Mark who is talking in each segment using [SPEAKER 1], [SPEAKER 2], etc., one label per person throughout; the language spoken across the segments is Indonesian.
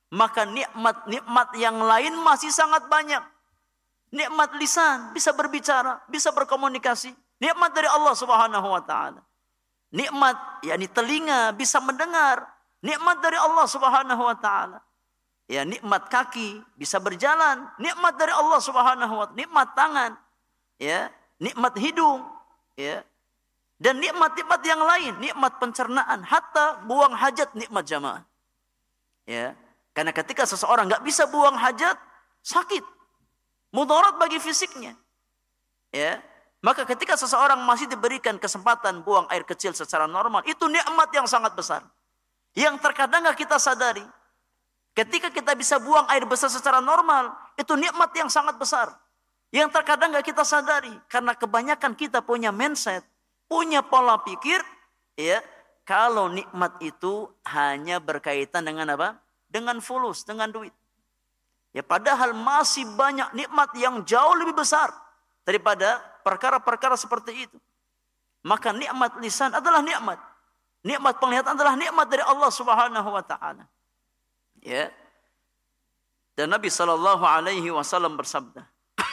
[SPEAKER 1] maka nikmat-nikmat yang lain masih sangat banyak. Nikmat lisan, bisa berbicara, bisa berkomunikasi. Nikmat dari Allah Subhanahu wa taala. Nikmat yakni telinga bisa mendengar. Nikmat dari Allah Subhanahu wa taala. Ya, nikmat kaki bisa berjalan. Nikmat dari Allah Subhanahu wa taala. Nikmat tangan, ya, nikmat hidung, ya. Dan nikmat-nikmat yang lain, nikmat pencernaan, hatta buang hajat nikmat jamaah. Ya. Karena ketika seseorang enggak bisa buang hajat, sakit. Mudarat bagi fisiknya. Ya. Maka ketika seseorang masih diberikan kesempatan buang air kecil secara normal, itu nikmat yang sangat besar. Yang terkadang enggak kita sadari. Ketika kita bisa buang air besar secara normal, itu nikmat yang sangat besar. Yang terkadang enggak kita sadari. Karena kebanyakan kita punya mindset, punya pola pikir, ya, kalau nikmat itu hanya berkaitan dengan apa? Dengan fulus, dengan duit. Ya, padahal masih banyak nikmat yang jauh lebih besar daripada perkara-perkara seperti itu. Maka nikmat lisan adalah nikmat. Nikmat penglihatan adalah nikmat dari Allah Subhanahu wa taala. Ya. Dan Nabi sallallahu alaihi wasallam bersabda,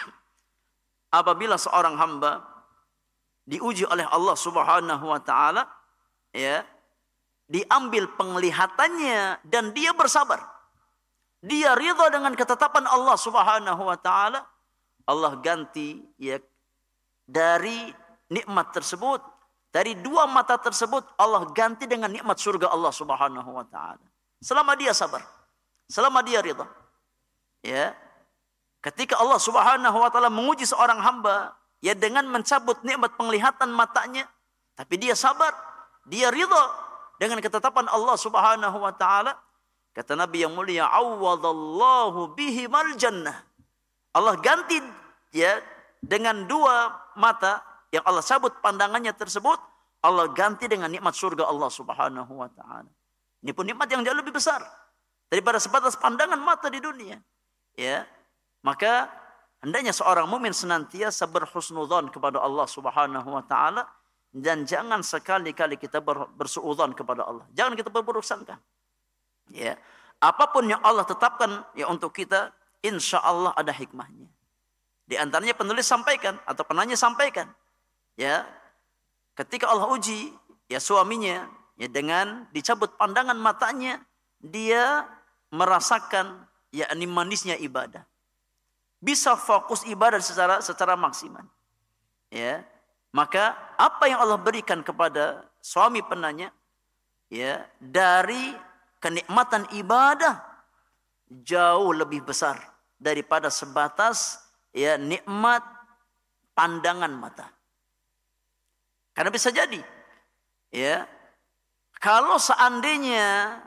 [SPEAKER 1] apabila seorang hamba diuji oleh Allah Subhanahu wa taala, ya, diambil penglihatannya dan dia bersabar. Dia ridha dengan ketetapan Allah Subhanahu wa taala, Allah ganti, ya, dari nikmat tersebut, dari dua mata tersebut Allah ganti dengan nikmat surga Allah Subhanahu wa taala. Selama dia sabar, selama dia ridha. Ya. Ketika Allah Subhanahu wa taala menguji seorang hamba, ya, dengan mencabut nikmat penglihatan matanya, tapi dia sabar, dia ridha dengan ketetapan Allah Subhanahu wa taala, kata Nabi yang mulia, awwadallahu bihimal jannah. Allah ganti, ya, dengan dua mata yang Allah cabut pandangannya tersebut, Allah ganti dengan nikmat surga Allah Subhanahu wa taala. Ini pun nikmat yang jauh lebih besar daripada sebatas pandangan mata di dunia. Ya. Maka hendaknya seorang mukmin senantiasa berhusnudzon kepada Allah Subhanahu wa taala dan jangan sekali-kali kita bersuudzon kepada Allah. Jangan kita berburuk sangka. Ya. Apapun yang Allah tetapkan, ya, untuk kita, insya Allah ada hikmahnya. Di antaranya penulis sampaikan atau penanya sampaikan, ya, ketika Allah uji, ya, suaminya, ya, dengan dicabut pandangan matanya, dia merasakan, ya, manisnya ibadah. Bisa fokus ibadah secara maksimal. Ya. Maka apa yang Allah berikan kepada suami penanya, ya, dari kenikmatan ibadah jauh lebih besar daripada sebatas, ya, nikmat pandangan mata. Karena bisa jadi, ya, kalau seandainya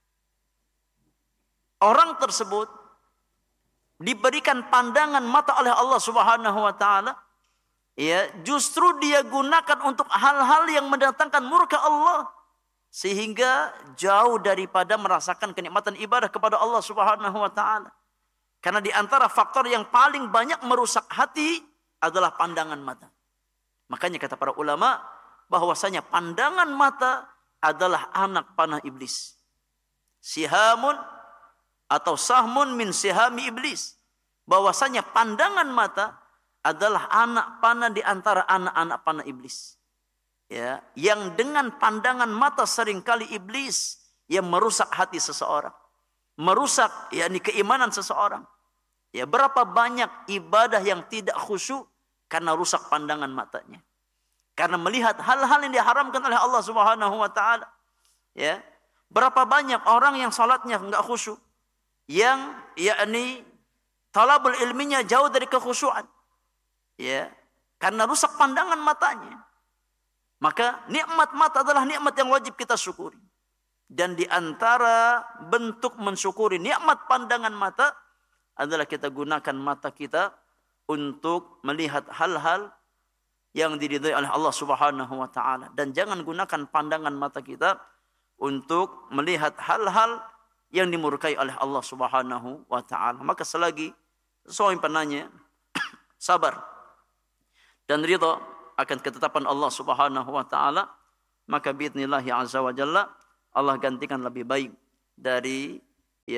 [SPEAKER 1] orang tersebut diberikan pandangan mata oleh Allah Subhanahu wa taala, ya, justru dia gunakan untuk hal-hal yang mendatangkan murka Allah, sehingga jauh daripada merasakan kenikmatan ibadah kepada Allah Subhanahu wa taala. Karena di antara faktor yang paling banyak merusak hati adalah pandangan mata. Makanya kata para ulama bahwasanya pandangan mata adalah anak panah iblis. Sihamun atau sahmun min sihami iblis. Bahwasanya pandangan mata adalah anak panah di antara anak-anak panah iblis. Ya, yang dengan pandangan mata seringkali iblis yang merusak hati seseorang, merusak, yakni, keimanan seseorang. Ya, berapa banyak ibadah yang tidak khusyuk karena rusak pandangan matanya, karena melihat hal-hal yang diharamkan oleh Allah Subhanahu wa taala. Ya, berapa banyak orang yang salatnya enggak khusyuk, yang, yakni, talabul ilminya jauh dari kekhusyuan. Ya, karena rusak pandangan matanya. Maka nikmat mata adalah nikmat yang wajib kita syukuri. Dan di antara bentuk mensyukuri nikmat pandangan mata adalah kita gunakan mata kita untuk melihat hal-hal yang diridhai oleh Allah Subhanahu wa taala, dan jangan gunakan pandangan mata kita untuk melihat hal-hal yang dimurkai oleh Allah Subhanahu wa taala. Maka selagi suami penanya sabar dan ridha akan ketetapan Allah Subhanahu wa taala, maka biidznillah azza wa jalla Allah gantikan lebih baik dari, ya,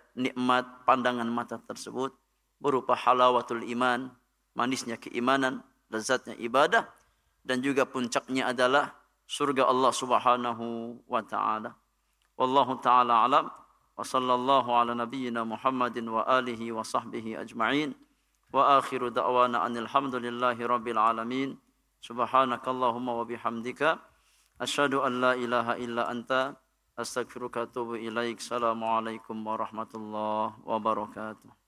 [SPEAKER 1] nikmat pandangan mata tersebut berupa halawatul iman, manisnya keimanan, lezatnya ibadah, dan juga puncaknya adalah surga Allah Subhanahu wa taala. Wallahu taala alam wa sallallahu ala nabiyyina Muhammadin wa alihi wa sahbihi ajma'in. Wa akhiru da'wana anil hamdulillahi rabbil alamin. Subhanakallahumma wa bihamdika asyhadu an la ilaha illa anta astaghfiruka wa atubu ilaik. Assalamualaikum warahmatullahi wabarakatuh.